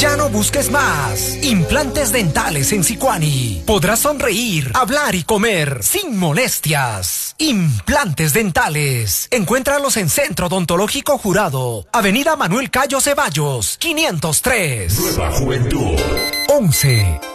Ya no busques más. Implantes dentales en Sicuani. Podrás sonreír, hablar y comer sin molestias. Implantes dentales. Encuéntralos en Centro Odontológico Jurado, Avenida Manuel Cayo Ceballos, 503. Nueva Juventud. 11.